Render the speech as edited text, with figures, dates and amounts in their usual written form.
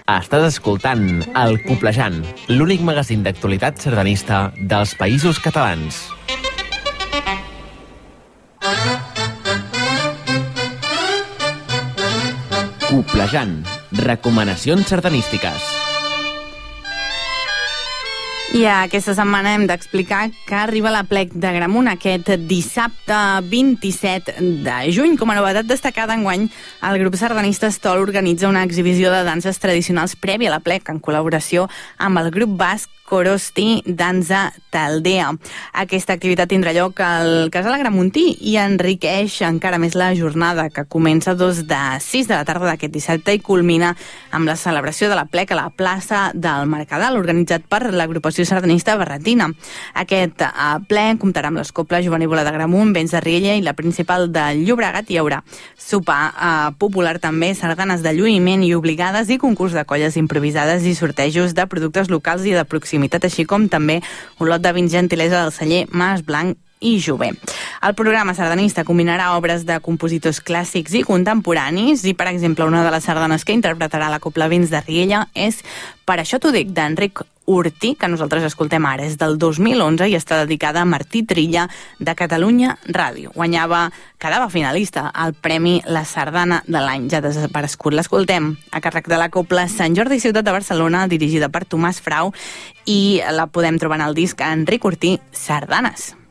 Estàs escoltant El Coplejant, l'únic magazín d'actualitat sardanista dels Països Catalans. Coplejant, recomanacions sardanístiques. I aquesta setmana hem d'explicar que arriba l'Aplec d'Agramunt aquest dissabte 27 de juny. Com a novetat destacada enguany, el grup sardanista Estol organitza una exhibició de danses tradicionals prèvia a l'Aplec en col·laboració amb el grup basc Korosti Danza Taldea. Aquesta activitat tindrà lloc al Casal Agramuntí i enriqueix encara més la jornada, que comença a 2 de 6 de la tarda d'aquest dissabte i culmina amb la celebració de l'Aplec a la plaça del Mercadal, organitzat per l'agrupació sardanista Barretina. Aquest Aplec comptarà amb les coples Jovenívola d'Agramunt, Vents de Riella i la principal de Llobregat. Hi haurà sopar popular també, sardanes de lluïment i obligades i concurs de colles improvisades i sortejos de productes locals i de proximitat, així com també un lot de vins gentilesa del celler Mas Blanc i Jové. El programa sardanista combinarà obres de compositors clàssics i contemporanis i, per exemple, una de les sardanes que interpretarà la copla Vins de Riella és Per això t'ho dic, d'Enric Urtí, que nosaltres escoltem ara. És del 2011 i està dedicada a Martí Trilla, de Catalunya Ràdio. Quedava finalista al Premi La Sardana de l'any. Ja desaparegut. L'escoltem a càrrec de la copla Sant Jordi, ciutat de Barcelona, dirigida per Tomàs Frau, i la podem trobar en el disc Enric Urtí, Sardanes.